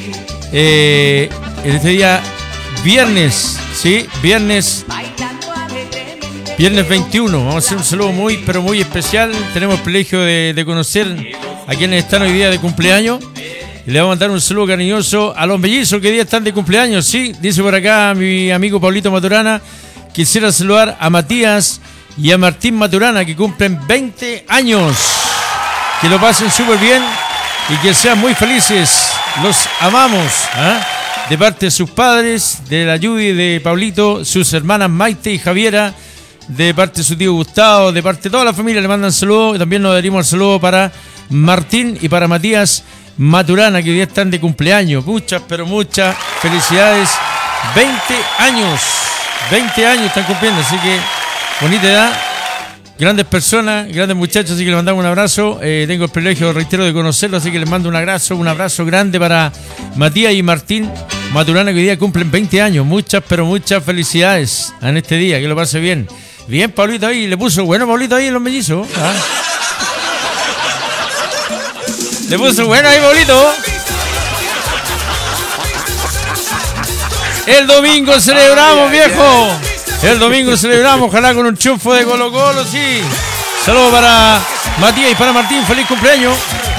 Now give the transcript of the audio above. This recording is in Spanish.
en este día viernes, ¿sí? Viernes 21. Vamos a hacer un saludo muy, pero muy especial. Tenemos el privilegio de conocer a quienes están hoy día de cumpleaños. Y le vamos a mandar un saludo cariñoso a los mellizos que hoy día están de cumpleaños, ¿sí? Dice por acá mi amigo Pablito Maturana. Quisiera saludar a Matías y a Martín Maturana, que cumplen 20 años. Que lo pasen súper bien y que sean muy felices. Los amamos, ¿eh? De parte de sus padres, de la Judy, de Pablito, sus hermanas Maite y Javiera, de parte de su tío Gustavo, de parte de toda la familia le mandan saludos. Y también nos daríamos el saludo para Martín y para Matías Maturana, que hoy día están de cumpleaños. Muchas, pero muchas felicidades. 20 años están cumpliendo, así que bonita edad. Grandes personas, grandes muchachos, así que les mandamos un abrazo. Tengo el privilegio, reitero, de conocerlos, así que les mando un abrazo grande para Matías y Martín Maturana, que hoy día cumplen 20 años. Muchas, pero muchas felicidades en este día, que lo pase bien. Bien, Pablito ahí, le puso bueno Pablito ahí en los mellizos. ¿Ah? Le puso bueno ahí, Pablito. El domingo celebramos, viejo. El domingo celebramos, ojalá con un triunfo de Colo-Colo, sí. Saludos para Matías y para Martín, feliz cumpleaños.